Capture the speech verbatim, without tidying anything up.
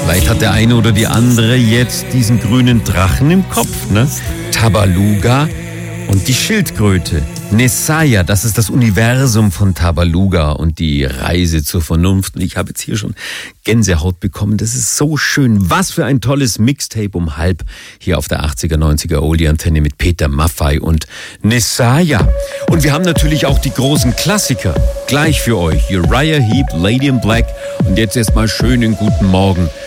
Vielleicht hat der eine oder die andere jetzt diesen grünen Drachen im Kopf, ne? Tabaluga und die Schildkröte. Nesaya, das ist das Universum von Tabaluga und die Reise zur Vernunft. Und ich habe jetzt hier schon Gänsehaut bekommen. Das ist so schön. Was für ein tolles Mixtape um halb hier auf der achtziger, neunziger Oldie-Antenne mit Peter Maffay und Nesaya. Und wir haben natürlich auch die großen Klassiker gleich für euch. Uriah Heep, Lady in Black und jetzt erstmal schönen guten Morgen